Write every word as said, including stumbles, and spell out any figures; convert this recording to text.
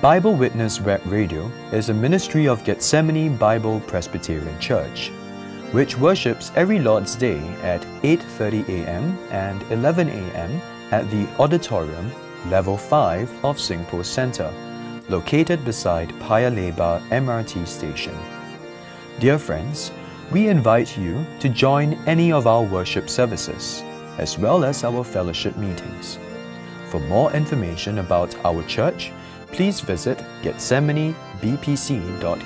Bible Witness Web Radio is a ministry of Gethsemane Bible Presbyterian Church, which worships every Lord's Day at eight thirty a m and eleven a m at the Auditorium, Level five of Singpost Centre, located beside Paya Lebar M R T station. Dear friends, we invite you to join any of our worship services, as well as our fellowship meetings. For more information about our church, please visit gethsemane b p c dot